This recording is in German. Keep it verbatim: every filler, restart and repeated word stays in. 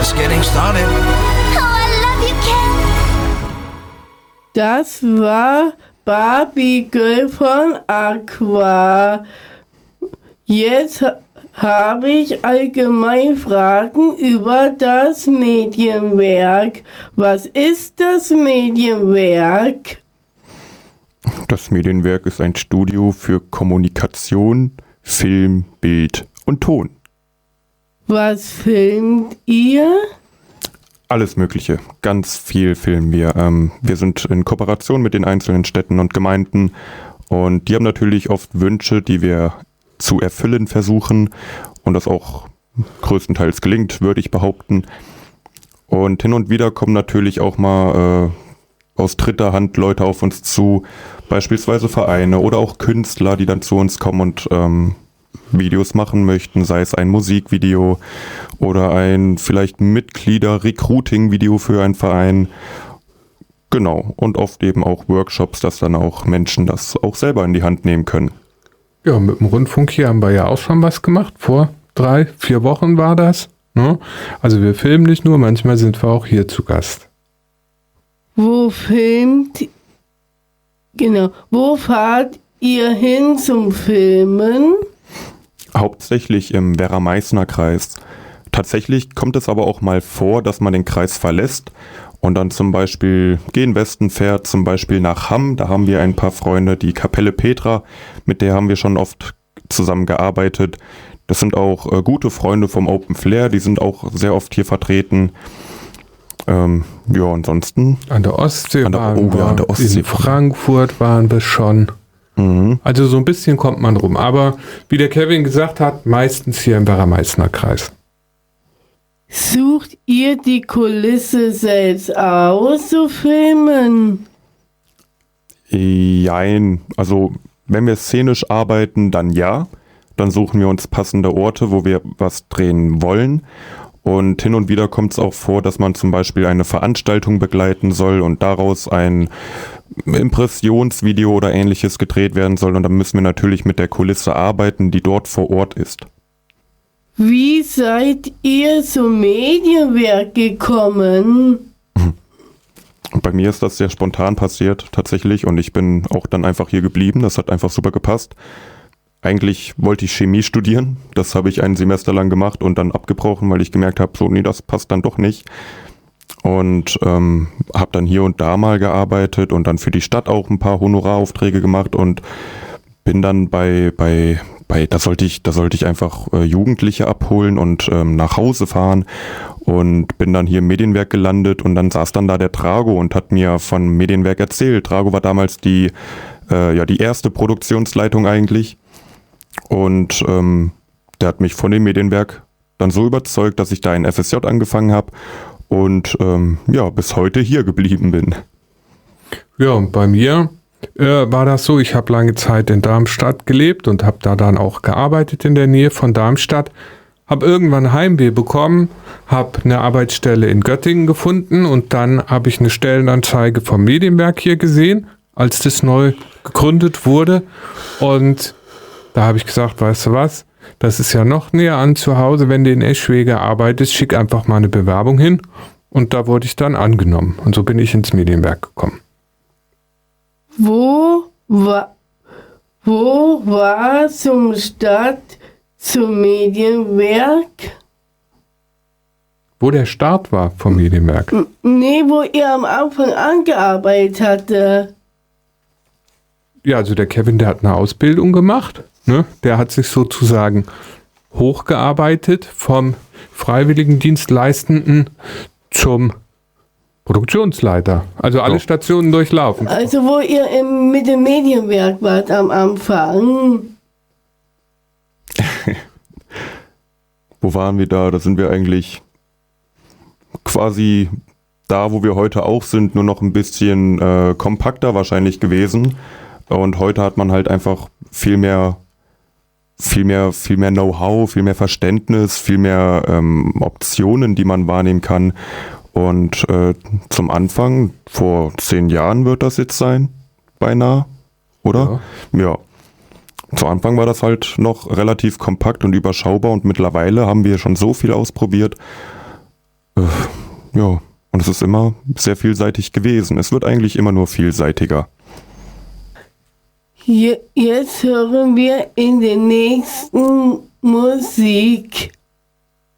just getting started. Oh, I love you, Ken. Das war Barbie Girl von Aqua. Jetzt habe ich allgemein Fragen über das Medienwerk. Was ist das Medienwerk? Das Medienwerk ist ein Studio für Kommunikation, Film, Bild und Ton. Was filmt ihr? Alles Mögliche. Ganz viel filmen wir. Ähm, wir sind in Kooperation mit den einzelnen Städten und Gemeinden und die haben natürlich oft Wünsche, die wir zu erfüllen versuchen und das auch größtenteils gelingt, würde ich behaupten. Und hin und wieder kommen natürlich auch mal äh, aus dritter Hand Leute auf uns zu, beispielsweise Vereine oder auch Künstler, die dann zu uns kommen und ähm, Videos machen möchten, sei es ein Musikvideo oder ein vielleicht Mitglieder-Recruiting-Video für einen Verein. Genau, und oft eben auch Workshops, dass dann auch Menschen das auch selber in die Hand nehmen können. Ja, mit dem Rundfunk hier haben wir ja auch schon was gemacht. Vor drei, vier Wochen war das. Ne? Also wir filmen nicht nur, manchmal sind wir auch hier zu Gast. Wo filmt, genau, wo fahrt ihr hin zum Filmen? Hauptsächlich im Werra-Meißner-Kreis. Tatsächlich kommt es aber auch mal vor, dass man den Kreis verlässt und dann zum Beispiel gen Westen fährt, zum Beispiel nach Hamm. Da haben wir ein paar Freunde, die Kapelle Petra, mit der haben wir schon oft zusammengearbeitet. Das sind auch äh, gute Freunde vom Open Flair, die sind auch sehr oft hier vertreten. Ähm, ja, ansonsten... An der Ostsee an der, waren oh, wir, ja, an der Ostsee. In Frankfurt waren wir schon. Mhm. Also so ein bisschen kommt man rum. Aber wie der Kevin gesagt hat, meistens hier im Werra-Meißner-Kreis. Sucht ihr die Kulisse selbst aus zu filmen? Jein, also wenn wir szenisch arbeiten, dann ja. Dann suchen wir uns passende Orte, wo wir was drehen wollen. Und hin und wieder kommt es auch vor, dass man zum Beispiel eine Veranstaltung begleiten soll und daraus ein Impressionsvideo oder ähnliches gedreht werden soll. Und dann müssen wir natürlich mit der Kulisse arbeiten, die dort vor Ort ist. Wie seid ihr zum Medienwerk gekommen? Bei mir ist das sehr spontan passiert tatsächlich und ich bin auch dann einfach hier geblieben. Das hat einfach super gepasst. Eigentlich wollte ich Chemie studieren. Das habe ich ein Semester lang gemacht und dann abgebrochen, weil ich gemerkt habe, so nee, das passt dann doch nicht. Und ähm, habe dann hier und da mal gearbeitet und dann für die Stadt auch ein paar Honoraraufträge gemacht und bin dann bei bei bei da sollte ich da sollte ich einfach äh, Jugendliche abholen und ähm, nach Hause fahren und bin dann hier im Medienwerk gelandet und dann saß dann da der Drago und hat mir von Medienwerk erzählt. Drago war damals die äh, ja die erste Produktionsleitung eigentlich und ähm, der hat mich von dem Medienwerk dann so überzeugt, dass ich da ein F S J angefangen habe und ähm, ja bis heute hier geblieben bin. Ja, und bei mir äh, war das so, ich habe lange Zeit in Darmstadt gelebt und habe da dann auch gearbeitet in der Nähe von Darmstadt. Habe irgendwann Heimweh bekommen, habe eine Arbeitsstelle in Göttingen gefunden und dann habe ich eine Stellenanzeige vom Medienwerk hier gesehen, als das neu gegründet wurde. Und da habe ich gesagt, weißt du was, das ist ja noch näher an zu Hause, wenn du in Eschwege arbeitest, schick einfach mal eine Bewerbung hin. Und da wurde ich dann angenommen. Und so bin ich ins Medienwerk gekommen. Wo war, wo war zum Start zum Medienwerk? Wo der Start war vom Medienwerk? Nee, wo ihr am Anfang angearbeitet hatte. Ja, also der Kevin, der hat eine Ausbildung gemacht. Ne? Der hat sich sozusagen hochgearbeitet vom Freiwilligendienstleistenden zum Produktionsleiter. Also alle Stationen durchlaufen. Also wo ihr im, mit dem Medienwerk wart am Anfang. Wo waren wir da? Da sind wir eigentlich quasi da, wo wir heute auch sind, nur noch ein bisschen äh, kompakter wahrscheinlich gewesen. Und heute hat man halt einfach viel mehr, viel mehr, viel mehr Know-how, viel mehr Verständnis, viel mehr ähm, Optionen, die man wahrnehmen kann. Und äh, zum Anfang, vor zehn Jahren wird das jetzt sein, beinahe, oder? Ja. ja. Zu Anfang war das halt noch relativ kompakt und überschaubar und mittlerweile haben wir schon so viel ausprobiert. Äh, Ja, und es ist immer sehr vielseitig gewesen. Es wird eigentlich immer nur vielseitiger. Je- Jetzt hören wir in der nächsten Musik